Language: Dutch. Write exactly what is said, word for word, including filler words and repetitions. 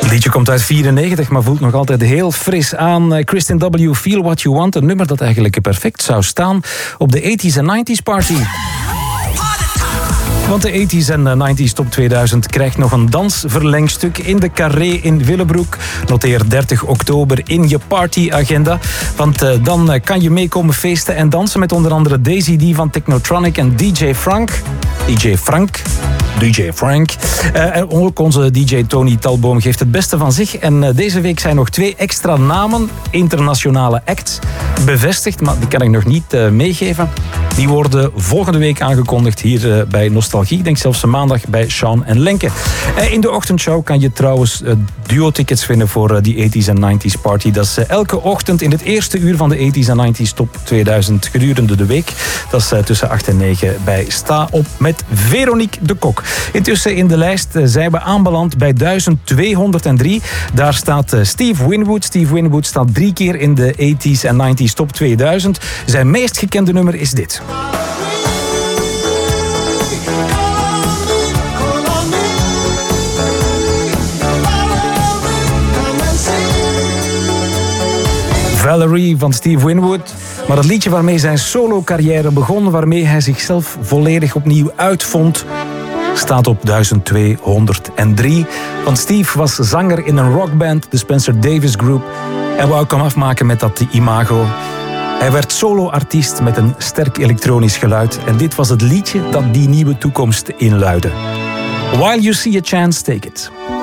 Het liedje komt uit vierennegentig, maar voelt nog altijd heel fris aan. Kristen W. Feel What You Want, een nummer dat eigenlijk perfect zou staan op de eighties en nineties party. Want de eighties en nineties Top tweeduizend krijgt nog een dansverlengstuk in de Carré in Willebroek. Noteer dertig oktober in je partyagenda. Want uh, dan uh, kan je meekomen feesten en dansen met onder andere Daisy D van Technotronic en D J Frank. D J Frank. D J Frank. Uh, en ook onze D J Tony Talboom geeft het beste van zich. En uh, deze week zijn nog twee extra namen, internationale acts, bevestigd. Maar die kan ik nog niet uh, meegeven. Die worden volgende week aangekondigd hier uh, bij Nostalgie. Ik denk zelfs maandag bij Sean en Lenke. Uh, in de ochtendshow kan je trouwens uh, duo-tickets vinden voor uh, die eighties en nineties party. Dat is uh, elke ochtend in het eerste uur van de eighties en nineties Top tweeduizend gedurende de week. Dat is uh, tussen acht en negen bij Sta Op met Veronique de Kok. Intussen in de lijst uh, zijn we aanbeland bij duizend tweehonderddrie. Daar staat uh, Steve Winwood. Steve Winwood staat drie keer in de eighties en nineties Top tweeduizend. Zijn meest gekende nummer is dit. Valerie van Steve Winwood. Maar het liedje waarmee zijn solo-carrière begon, waarmee hij zichzelf volledig opnieuw uitvond, staat op duizend tweehonderddrie. Want Steve was zanger in een rockband, de Spencer Davis Group, en wou hem afmaken met dat imago. Hij werd solo-artiest met een sterk elektronisch geluid. En dit was het liedje dat die nieuwe toekomst inluidde. While you see a chance, take it.